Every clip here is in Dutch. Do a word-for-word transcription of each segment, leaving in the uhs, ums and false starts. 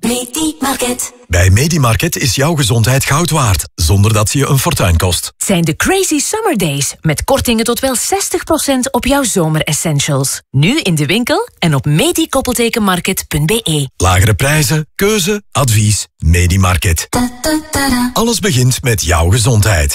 Medimarket. Bij Medimarket is jouw gezondheid goud waard, zonder dat ze je een fortuin kost. Zijn de Crazy Summer Days, met kortingen tot wel zestig procent op jouw zomeressentials. Nu in de winkel en op medi-market punt be. Lagere prijzen, keuze, advies, Medimarket. Alles begint met jouw gezondheid.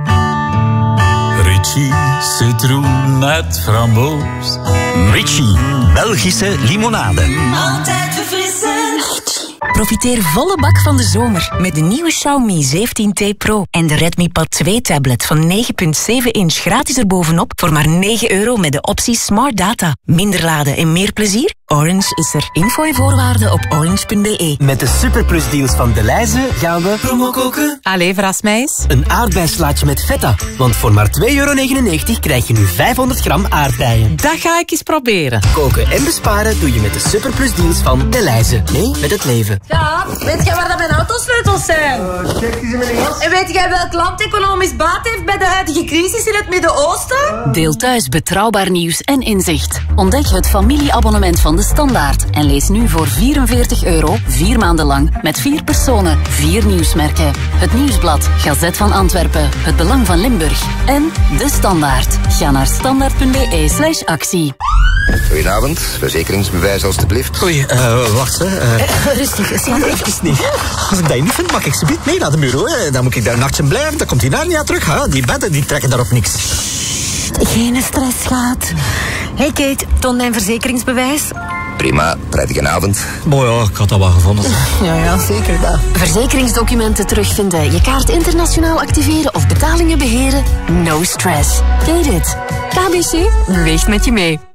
Ritchie citroen met framboos. Ritchie, Belgische limonade. Altijd verfrissend. Profiteer volle bak van de zomer met de nieuwe Xiaomi zeventien T Pro en de Redmi Pad twee tablet van negen komma zeven inch gratis erbovenop voor maar negen euro met de optie Smart Data. Minder laden en meer plezier? Orange is er. Info en voorwaarden op orange punt be. Met de Superplus deals van Delhaize gaan we promo koken. Allee, verras mij eens. Een aardbeislaatje met feta. Want voor maar twee euro negenennegentig krijg je nu vijfhonderd gram aardbeien. Dat ga ik eens proberen. Koken en besparen doe je met de Superplus deals van Delhaize. Mee met het leven. Ja, weet jij waar dat mijn autosleutels zijn? Uh, check eens in mijn jas. En weet jij welk land economisch baat heeft bij de huidige crisis in het Midden-Oosten? Deel thuis betrouwbaar nieuws en inzicht. Ontdek het familieabonnement van De Standaard en lees nu voor vierenveertig euro vier maanden lang met vier personen, vier nieuwsmerken. Het Nieuwsblad, Gazet van Antwerpen, Het Belang van Limburg en De Standaard. Ga naar standaard punt be slash actie. Goedenavond, verzekeringsbewijs alstublieft. Oei, uh, wacht, hè. Uh, Rustig, slaap even niet. Als ik dat niet vind, mag ik ze niet mee naar de bureau. Hè. Dan moet ik daar een nachtje blijven, dan komt die Narnia terug. Hè. Die bedden, die trekken daar op niks. Geen stress, schat. Hey Kate, toon mijn verzekeringsbewijs. Prima, prettige avond. Mooi, ja, ik had dat wel gevonden. Ja, ja, zeker dat. Verzekeringsdocumenten terugvinden, je kaart internationaal activeren of betalingen beheren? No stress. Ken je dit? K B C beweegt met je mee.